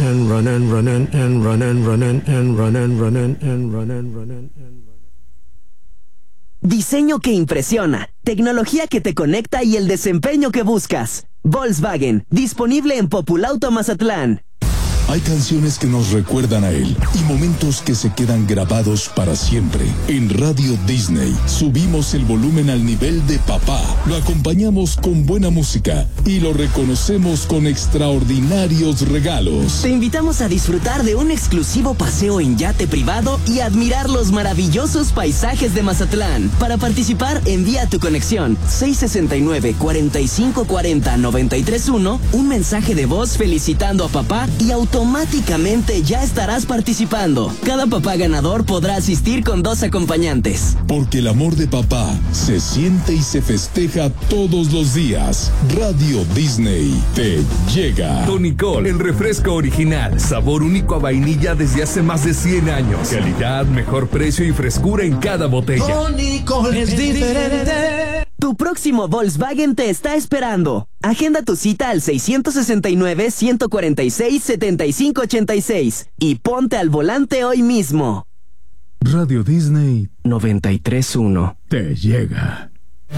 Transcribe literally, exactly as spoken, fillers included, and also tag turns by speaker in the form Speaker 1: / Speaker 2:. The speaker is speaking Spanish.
Speaker 1: and run and run and and run and run and and run and run and and run and run and and
Speaker 2: Diseño que impresiona, tecnología que te conecta y el desempeño que buscas. Volkswagen, disponible en Populauto Mazatlán.
Speaker 3: Hay canciones que nos recuerdan a él y momentos que se quedan grabados para siempre. En Radio Disney subimos el volumen al nivel de papá, lo acompañamos con buena música y lo reconocemos con extraordinarios regalos.
Speaker 2: Te invitamos a disfrutar de un exclusivo paseo en yate privado y admirar los maravillosos paisajes de Mazatlán. Para participar, envía tu conexión seis sesenta y nueve, cuarenta y cinco cuarenta, noventa y tres uno, un mensaje de voz felicitando a papá y automáticamente Automáticamente ya estarás participando. Cada papá ganador podrá asistir con dos acompañantes.
Speaker 3: Porque el amor de papá se siente y se festeja todos los días. Radio Disney te llega.
Speaker 4: Tonicol, el refresco original. Sabor único a vainilla desde hace más de cien años. Calidad, mejor precio y frescura en cada botella.
Speaker 5: Tonicol es diferente.
Speaker 2: Tu próximo Volkswagen te está esperando. Agenda tu cita al seis sesenta y nueve, ciento cuarenta y seis, setenta y cinco ochenta y seis y ponte al volante hoy mismo.
Speaker 6: Radio Disney
Speaker 2: noventa y tres punto uno
Speaker 6: te llega.